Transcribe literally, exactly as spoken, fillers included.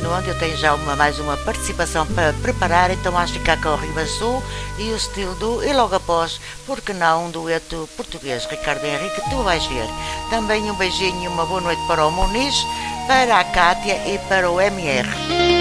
continuando, eu tenho já uma, mais uma participação para preparar, então vamos ficar com o Riba Sul e o Estilo Du, e logo após, porque não, um dueto português, Ricardo Henrique, tu vais ver. Também um beijinho e uma boa noite para o Muniz, para a Cátia e para o M R.